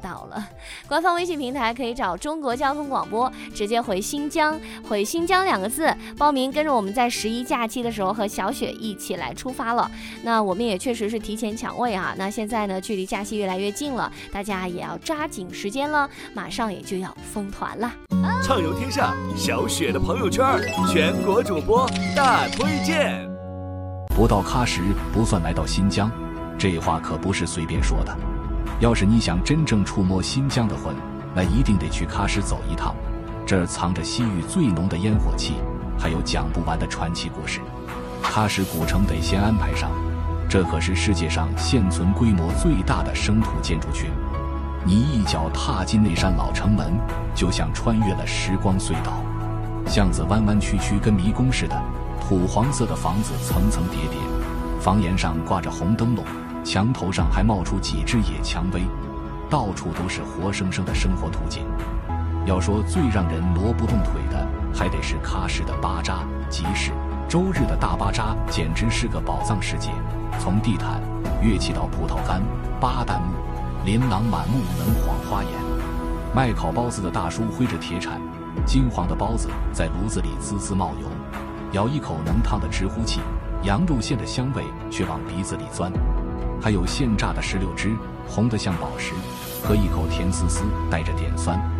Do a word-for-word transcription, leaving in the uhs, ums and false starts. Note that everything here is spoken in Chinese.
道了。官方微信平台可以找中国交通广播，直接回新疆，回新疆两个字报名，跟着我们在十一假期的时候和小雪一起来出发了。那我们也确实是提前抢位啊，那现在呢距离假期越来越近了，大家也要抓紧时间了，马上也就要封团了。 畅游天下，小雪的朋友圈，全国主播大推荐。 不到喀什不算来到新疆，这话可不是随便说的。要是你想真正触摸新疆的魂，那一定得去喀什走一趟。这儿藏着西域最浓的烟火气，还有讲不完的传奇故事。喀什古城得先安排上，这可是世界上现存规模最大的生土建筑群。你一脚踏进那扇老城门，就像穿越了时光隧道，巷子弯弯曲曲，跟迷宫似的。土黄色的房子层层叠叠，房檐上挂着红灯笼，墙头上还冒出几只野蔷薇，到处都是活生生的生活图景。要说最让人挪不动腿的，还得是喀什的巴扎集市。周日的大巴扎简直是个宝藏世界，从地毯、乐器到葡萄干、巴旦木，琳琅满目，能晃花眼。卖烤包子的大叔挥着铁铲，金黄的包子在炉子里滋滋冒油，咬一口能烫得直呼气，羊肉馅的香味却往鼻子里钻。还有现榨的石榴汁，红得像宝石，喝一口甜丝丝，带着点酸，